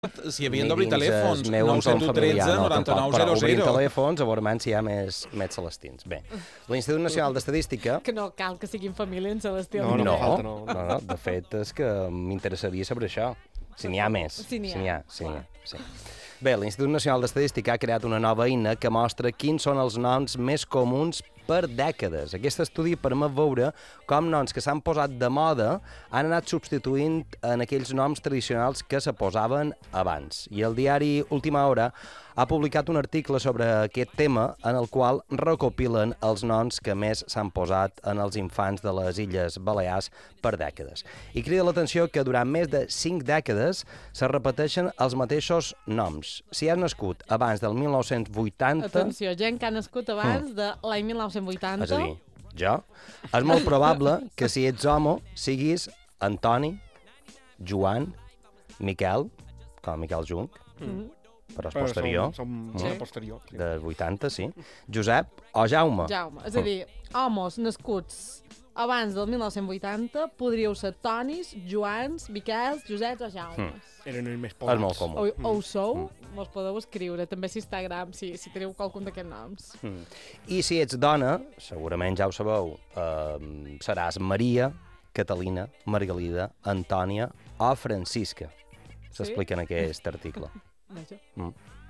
Si havien d'obrir telèfons, meu entorn 913 familiar, no, tampoc, però obrim 9900. telèfons a veure si hi ha més celestins. Bé, l'Institut Nacional d'Estadística... Que no cal que siguin família en Celestial. No, falta, no. De fet, és que m'interessaria saber això. Si n'hi ha més. Si n'hi ha. Sí. Bé, l'Institut Nacional d'Estadística ha creat una nova eina que mostra quins són els noms més comuns per dècades. Aquest estudi permet veure com noms que s'han posat de moda han anat substituint en aquells noms tradicionals que se posaven abans. I el diari Última Hora ha publicat un article sobre aquest tema en el qual recopilen els noms que més s'han posat en els infants de les Illes Balears per dècades. I crida l'atenció que durant més de 5 dècades se repeteixen els mateixos noms. Si has nascut abans del 1980... Atenció, gent que ha nascut abans de l'any 1980... És a dir, jo, és molt probable que si ets home siguis Antoni, Joan, Miquel, com Miquel Junc, però és posterior, Som posterior. Sí. dels 80, sí, Josep o Jaume. Jaume. És a dir, homes nascuts abans del 1980 podríeu ser Tonis, Joans, Miquels, Joseps o Jaumes. Eren els més És poblats. molt comú. O ho sou, mos podeu escriure també a Instagram si teniu qualcun d'aquests noms. I si ets dona, segurament ja ho sabeu, seràs Maria, Catalina, Margalida, Antònia o Francisca. S'explica en aquest article. Vaja.